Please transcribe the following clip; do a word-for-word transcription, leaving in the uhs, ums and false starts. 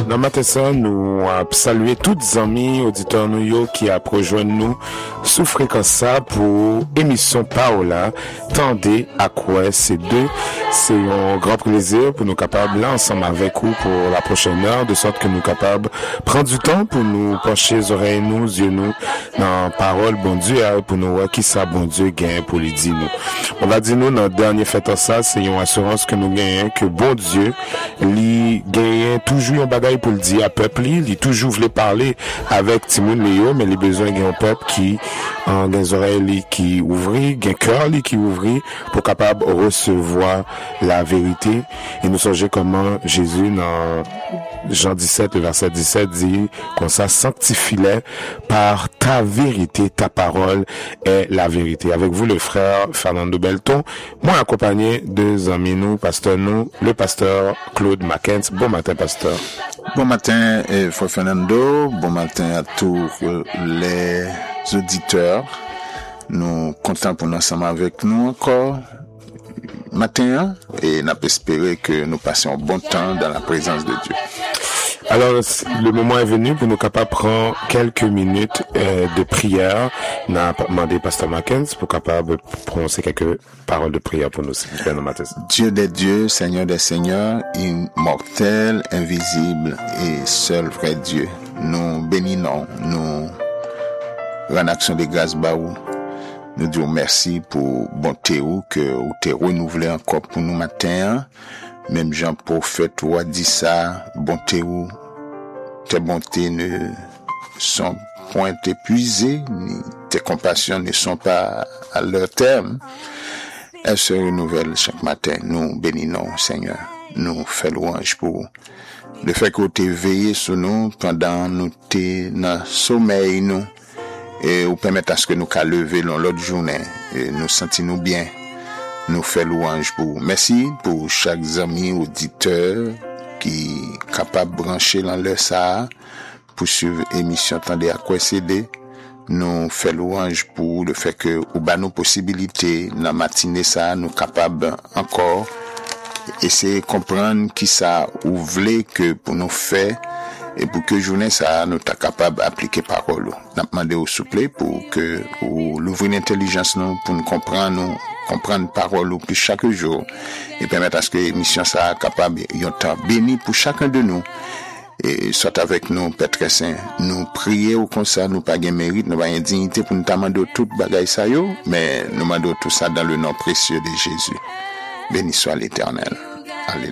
Dans matin ça, nous euh, saluer toutes les amis auditeurs nous yo qui a rejoindre nous sous fréquence ça pour émission Paola. Tendez à quoi c'est deux. C'est un grand plaisir pour nous capables là ensemble avec vous pour la prochaine heure, de sorte que nous capables prendre du temps pour nous pencher les oreilles nous, yeux nous dans parole bon Dieu pour nous voir qui ça bon Dieu gagne pour lui dire nous. On va dire nous dans dernier fait ça, c'est une assurance que nous gagnons que bon Dieu lui gagne toujours un bagage pour le dire à peuple, il toujours voulait parler avec Timoun Léo, mais les besoins d'un peuple qui en des oreilles qui ouvrit, un cœur qui ouvrit pour capable recevoir la vérité. Et nous songeons comment Jésus dans Jean dix-sept, le verset dix-sept dit comme ça, sanctifie-les par ta vérité, ta parole est la vérité. Avec vous le frère Fernando Belton, moi accompagné de amis nous, pasteur nous, le pasteur Claude Mackenzie. Bon matin pasteur. Bon matin eh, frère Fernando, bon matin à tous les auditeurs. Nous comptons pour nous ensemble avec nous encore matin et nous espérons que nous passions un bon temps dans la présence de Dieu. Alors, le moment est venu pour nous capables prendre quelques minutes euh, de prière. On a demandé Pasteur Mackenzie pour capable prononcer quelques paroles de prière pour nous. Dieu des dieux, Seigneur des seigneurs, immortel, invisible et seul vrai Dieu. Nous bénissons, nous rendons action de grâce baou. Nous disons merci pour bonté ou que vous t'es renouvelé encore pour nous matin. Même Jean prophète ou a dit ça, bonté ou tes bontés ne sont point épuisées, ni tes compassions ne sont pas à leur terme. Elles se renouvellent chaque matin. Nous bénissons, Seigneur. Nous faisons louange pour le fait que vous t'es veillé sur nous pendant nous t'es dans sommeil nous et vous permettez à ce que nous qu'à lever dans l'autre journée et nous sentons bien. Nous faisons louange pour vous. Merci pour chaque ami auditeur qui est capable de brancher dans leur ça pour suivre l'émission Tendez à quoi céder. Nous faisons louange pour le fait que nous avons nos possibilités dans la matinée ça, nous capables encore essayer de comprendre qui ça ou voulez que pour nous faire et pour que journée ça nous ta capable d'appliquer parole. N'a demandé au souple pour que ou l'ouvrir l'intelligence nous pour nous comprendre nous comprendre parole plus chaque jour et permettre à ce que l'émission soit capable yon temps béni pour chacun de nous et soit avec nous Père très saint nous prier au comme ça nous pas gain mérite nous pas dignité pour nous demander toute bagaille ça yo mais nous demandons tout ça dans le nom précieux de Jésus. Béni soit l'Éternel.